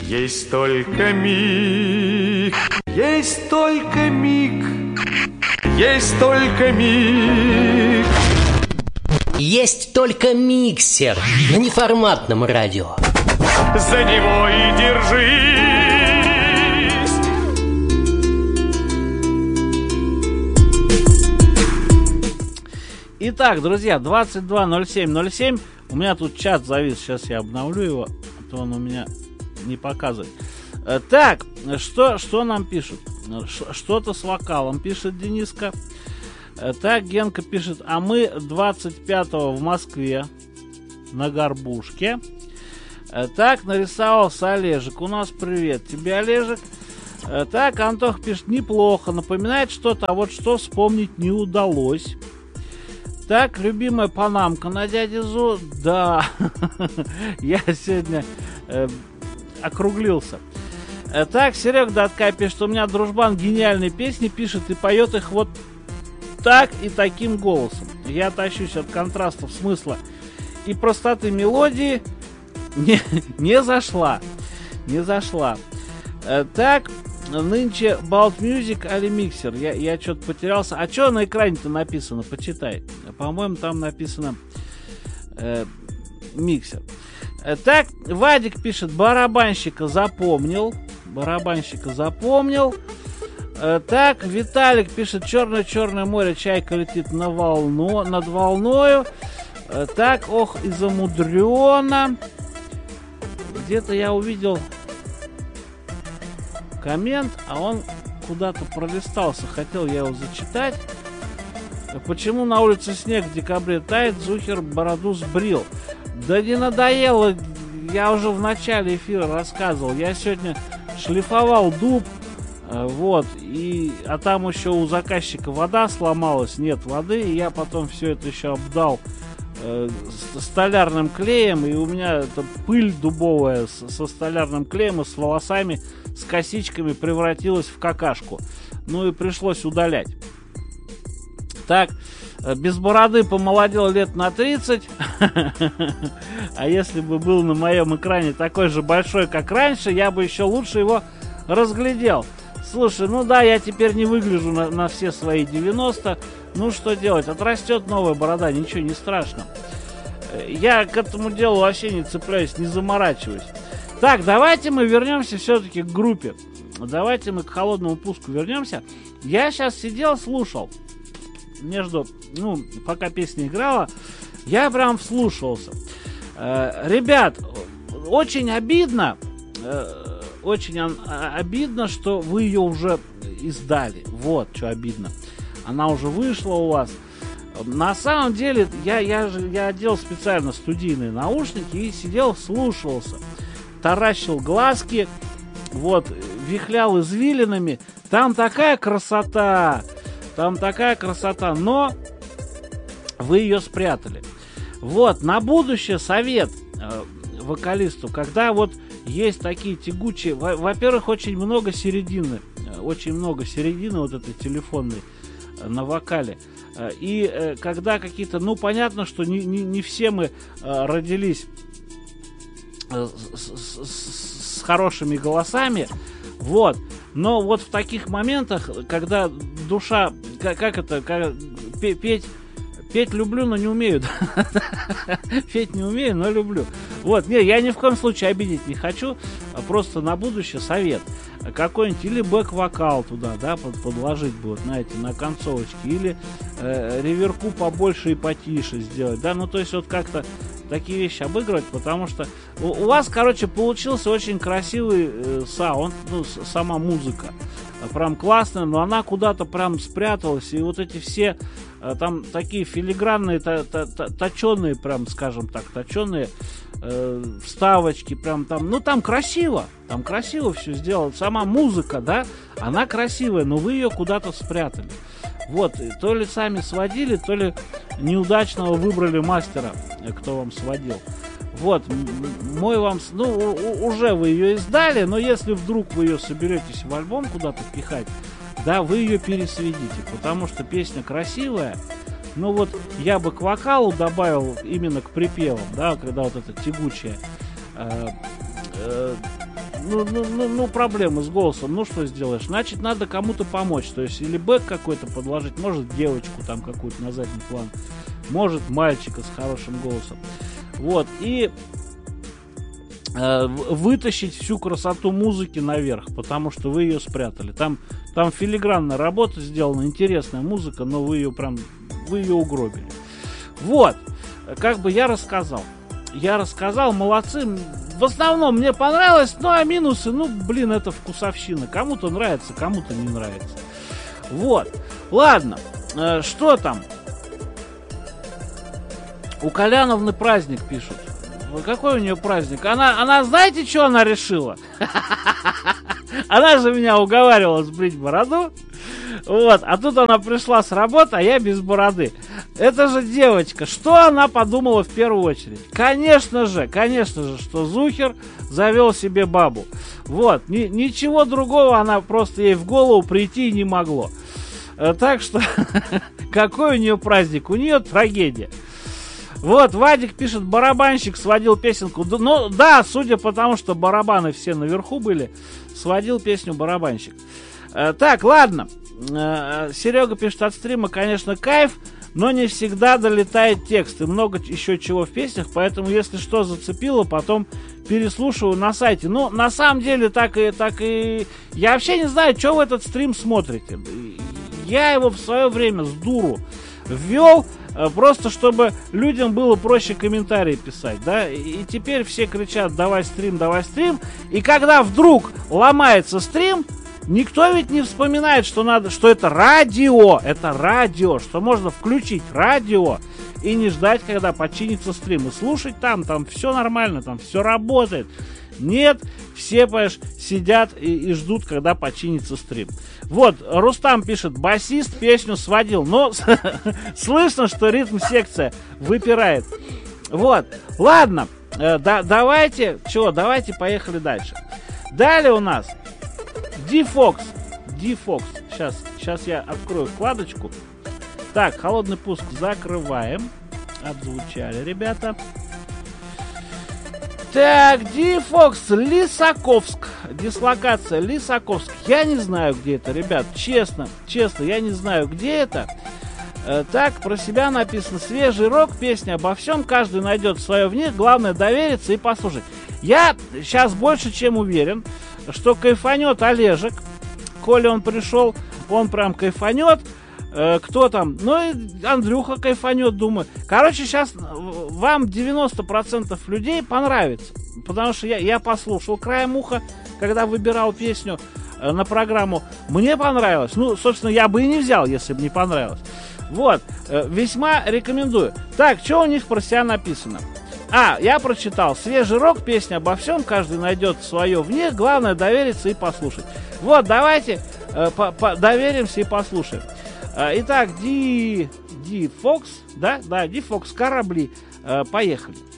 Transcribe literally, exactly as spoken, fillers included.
Есть только миг, есть только миг, есть только миг. Есть только миксер на неформатном радио. За него и держись. Итак, друзья, двадцать два ноль семь ноль семь. У меня тут чат завис, сейчас я обновлю его, а то он у меня не показывает. Так, что, что нам пишут? Что-то с вокалом пишет Дениска. Так, Генка пишет: а мы двадцать пятого в Москве на Горбушке. Так, нарисовался Олежек. У нас привет тебе, Олежек. Так, Антох пишет: неплохо, напоминает что-то, а вот что вспомнить не удалось. Так, любимая панамка на дяде Зу. Да, я сегодня э, округлился. Так, Серега Датка пишет: у меня дружбан гениальные песни пишет и поет их вот так и таким голосом. Я тащусь от контрастов смысла и простоты мелодии. Не, не зашла. Не зашла. Так, нынче Balt Music али миксер. Я, я что-то потерялся. А что на экране-то написано? Почитай. По-моему, там написано э, миксер. Так, Вадик пишет: барабанщика запомнил. Барабанщика запомнил. Так, Виталик пишет: черное-черное море, чайка летит на волну, над волною. Так, ох, и замудрено. Где-то я увидел коммент, а он куда-то пролистался. Хотел я его зачитать. Почему на улице снег в декабре тает, Зухер бороду сбрил? Да не надоело, я уже в начале эфира рассказывал. Я сегодня шлифовал дуб. Вот, и, а там еще у заказчика вода сломалась, нет воды, и я потом все это еще обдал э, столярным клеем, и у меня эта пыль дубовая с, со столярным клеем и с волосами, с косичками превратилась в какашку. Ну и пришлось удалять. Так, без бороды помолодел лет на тридцать, а если бы был на моем экране такой же большой, как раньше, я бы еще лучше его разглядел. Слушай, ну да, я теперь не выгляжу на, на все свои девяносто. Ну что делать? Отрастет новая борода, ничего не страшно. Я к этому делу вообще не цепляюсь, не заморачиваюсь. Так, давайте мы вернемся все-таки к группе. Давайте мы к холодному пуску вернемся. Я сейчас сидел, слушал. Между, ну, пока песня играла, я прям вслушивался. Э, ребят, очень обидно... Э, Очень обидно, что вы ее уже издали. Вот что обидно. Она уже вышла у вас. На самом деле, я, я, же, я одел специально студийные наушники и сидел, слушался. Таращил глазки. Вот, вихлял извилинами. Там такая красота. Там такая красота. Но вы ее спрятали. Вот, на будущее совет э, вокалисту. Когда вот есть такие тягучие... Во-первых, очень много середины. Очень много середины вот этой телефонной на вокале. И когда какие-то... Ну, понятно, что не, не, не все мы родились с, с, с хорошими голосами. Вот. Но вот в таких моментах, когда душа... Как, как это? Как, петь... Петь люблю, но не умею. Петь не умею, но люблю. Вот, не, я ни в коем случае обидеть не хочу. А просто на будущее совет. Какой-нибудь или бэк-вокал туда, да, под, подложить будет, знаете, на концовочке. Или э, реверку побольше и потише сделать, да. Ну, то есть вот как-то такие вещи обыгрывать, потому что у, у вас, короче, получился очень красивый э, саунд, ну, с, сама музыка. Прям классная, но она куда-то прям спряталась. И вот эти все э, там такие филигранные, та, та, та, точеные, прям, скажем так, точеные э, вставочки, прям там, ну там красиво, там красиво все сделано. Сама музыка, да, она красивая, но вы ее куда-то спрятали. Вот, то ли сами сводили, то ли неудачного выбрали мастера, кто вам сводил. Вот, мой вам... Ну, уже вы ее издали, но если вдруг вы ее соберетесь в альбом куда-то пихать, да, вы ее пересведите, потому что песня красивая. Но вот я бы к вокалу добавил именно к припевам, да, когда вот это тягучее. Э, э, ну, ну, ну, ну, проблемы с голосом, ну что сделаешь? Значит, надо кому-то помочь. То есть, или бэк какой-то подложить, может, девочку там какую-то на задний план, может, мальчика с хорошим голосом. Вот, и э, вытащить всю красоту музыки наверх, потому что вы ее спрятали. Там, там филигранная работа сделана, интересная музыка, но вы ее прям, вы ее угробили. Вот, как бы я рассказал. Я рассказал, молодцы. В основном мне понравилось, ну а минусы, ну блин, это вкусовщина. Кому-то нравится, кому-то не нравится. Вот, ладно, э, что там? У Коляновны праздник пишут. Какой у нее праздник? Она, она знаете, что она решила? Она же меня уговаривала сбрить бороду. Вот, а тут она пришла с работы, а я без бороды. Это же девочка. Что она подумала в первую очередь? Конечно же, конечно же, что Зухер завел себе бабу. Вот, ни, ничего другого она просто ей в голову прийти не могло. Так что, какой у нее праздник? У нее трагедия. Вот, Вадик пишет, барабанщик сводил песенку. Ну, да, судя по тому, что барабаны все наверху были, сводил песню барабанщик. Так, ладно. Серега пишет, от стрима, конечно, кайф, но не всегда долетает текст и много еще чего в песнях, поэтому, если что зацепило, потом переслушиваю на сайте. Ну, на самом деле, так и, так и... Я вообще не знаю, что вы этот стрим смотрите. Я его в свое время с дуру ввел, просто чтобы людям было проще комментарии писать, да, и теперь все кричат, давай стрим, давай стрим, и когда вдруг ломается стрим, никто ведь не вспоминает, что надо, что это радио, это радио, что можно включить радио и не ждать, когда починится стрим, и слушать там, там все нормально, там все работает. Нет, все, понимаешь, сидят и, и ждут, когда починится стрим. Вот, Рустам пишет, басист песню сводил, но слышно, что ритм-секция выпирает. Вот, ладно, э, да, давайте, чего, давайте поехали дальше. Далее у нас D-Fox, D-Fox, сейчас, сейчас я открою вкладочку. Так, холодный пуск закрываем, отзвучали ребята. Так, D-Fox, Лисаковск, дислокация Лисаковск. Я не знаю, где это, ребят, честно, честно, я не знаю, где это. э, Так, про себя написано, свежий рок, песня обо всем, каждый найдет свое в них, главное довериться и послушать. Я сейчас больше чем уверен, что кайфанет Олежек, коли он пришел, он прям кайфанет. Кто там? Ну и Андрюха кайфанет, думаю. Короче, сейчас вам девяносто процентов людей понравится. Потому что я, я послушал краем уха, когда выбирал песню на программу. Мне понравилось. Ну, собственно, я бы и не взял, если бы не понравилось. Вот, весьма рекомендую. Так, что у них про себя написано? А, я прочитал. Свежий рок, песня обо всем, каждый найдет свое в них. Главное довериться и послушать. Вот, давайте э, по -по доверимся и послушаем. Итак, D-Fox, да, да, D-Fox, корабли, поехали.